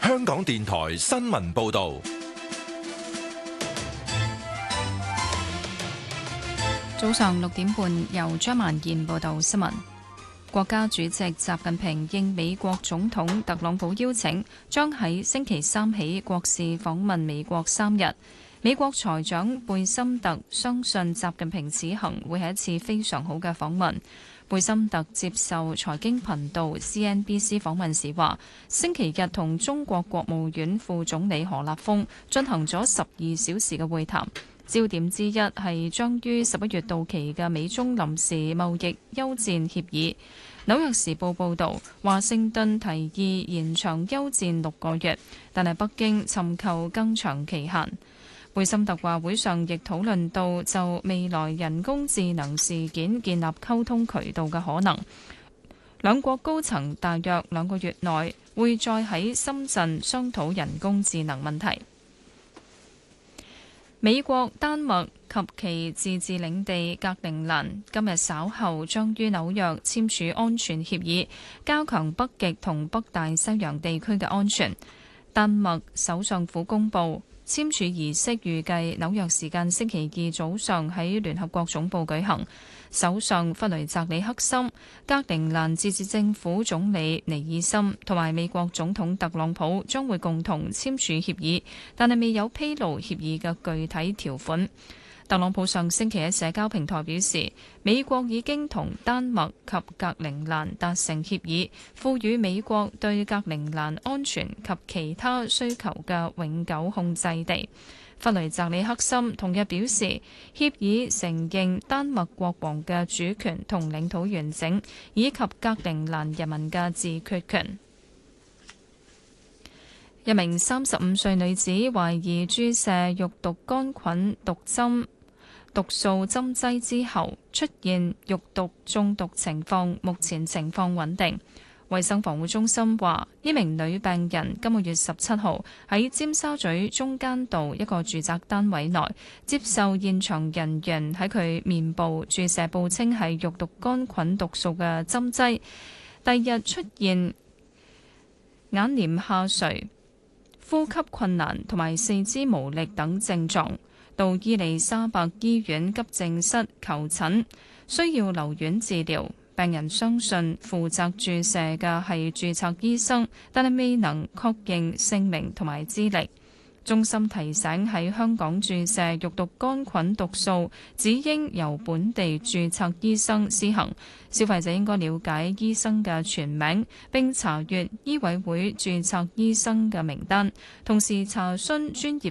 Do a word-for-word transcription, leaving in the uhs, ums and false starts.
香港電台新聞報道。 早上六點半，由張曼燕報道新聞。國家主席習近平應美國總統特朗普邀請，將喺星期三起國事訪問美國三日。美國財長貝森特相信習近平此行會係一次非常好嘅訪問。貝森特接受財經頻道 C N B C 訪問時話，星期日同中國國務院副總理何立峰進行咗十二小時嘅會談。焦點之一係將於十一月到期嘅美中臨時貿易休戰協議。紐約時報報導，華盛頓提議延長休戰六個月，但係北京尋求更長期限。貝森特話，會上亦討論到就未來人工智能事件建立溝通渠道嘅可能。兩國高層大約兩個月內會再喺深圳商討人工智能問題。美國、丹麥及其自治領地格陵蘭今日稍後將於紐約簽署安全協議，加強北極同北大西洋地區嘅安全。丹麥首相府公佈簽署儀式，預計紐約時間星期二早上喺聯合國總部舉行。首相弗雷澤里克森、格陵蘭自治政府總理尼爾森同埋美國總統特朗普將會共同簽署協議，但係未有披露協議嘅具體條款。特朗普上星期喺社交平台表示，美國已經同丹麥及格陵蘭達成協議，賦予美國對格陵蘭安全及其他需求嘅永久控制地。弗雷澤里克森同日表示，協議承認丹麥國王嘅主權同領土完整，以及格陵蘭人民嘅自決權。一名三十五歲女子懷疑注射肉毒桿菌毒針毒素針劑之後出現肉毒中毒情況，目前情況穩定。衛生防護中心話，呢名女病人今個月十七號喺尖沙咀中間道一個住宅單位內接受現場人員喺佢面部注射報稱係肉毒桿菌毒素嘅針劑，第二日出現眼簾下垂、呼吸困難同埋四肢無力等症狀，到伊利沙伯醫院急症室求診，需要留院治療。病人相信負責注射嘅係註冊醫生，但係未能確認姓名同埋資歷。中心提醒喺香港注射肉毒桿菌毒素，只應由本地註冊醫生施行。消費者應該了解醫生嘅全名，並查閱醫委會註冊醫生嘅名單，同時查詢專業